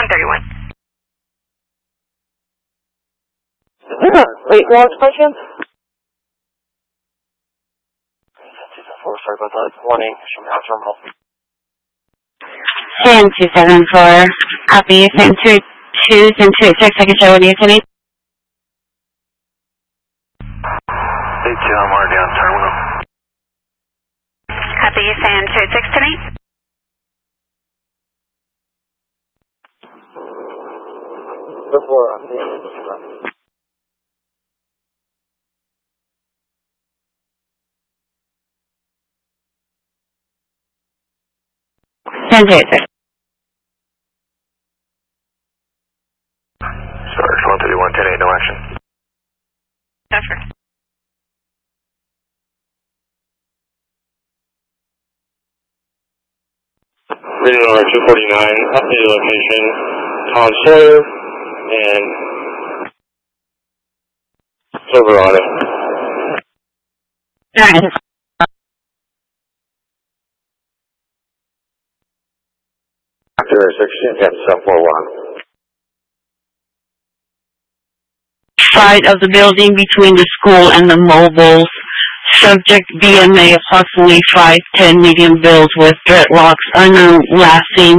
131. Wait, launch question? Sorry about that. Warning, from our terminal. San 274, copy. San 22 and 286, I can show what you need. 82, I'm already on terminal. Copy, San 286 tonight. Before, San 286. Sarge 131, 10-8, no action. Over. Radio number 249, updated location, Tom Sawyer, and Silverado. Alright. After 16, 741. Side of the building between the school and the mobiles. Subject BMA, approximately 5'10", medium build with dreadlocks, unknown last name,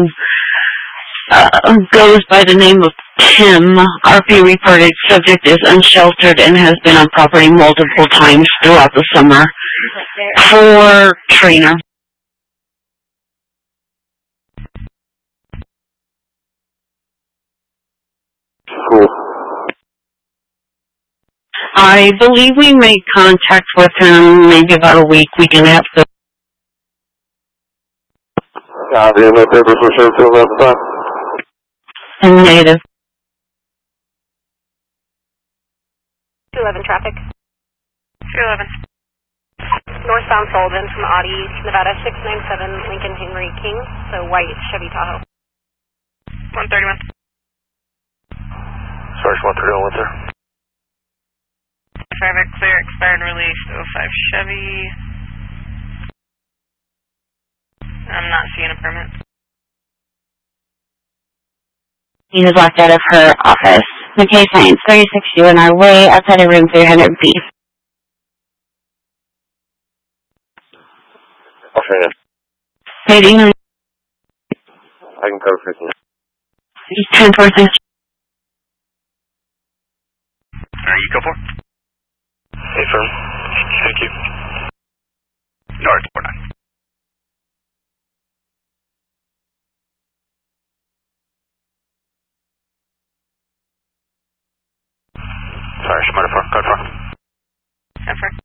goes by the name of Tim. RP reported subject is unsheltered and has been on property multiple times throughout the summer. For trainer. Cool. I believe we made contact with him maybe about a week and a half ago. The MA papers were shared to 11. And native. 211 traffic. 211. Northbound Sullivan from Audi, Nevada 697 Lincoln Henry King, so white Chevy Tahoe. 131. Sarge 131, what's there? Traffic clear, expired release, 05 Chevy. I'm not seeing a permit. He was locked out of her office. McKay Science, 36U on our way outside of room 300B. I'll train it. Waiting. I can cover 15. He's 10-4. You go for? Hey, firm. Thank you. North 49. Sorry, Schmutterfar. Code 4. Effort.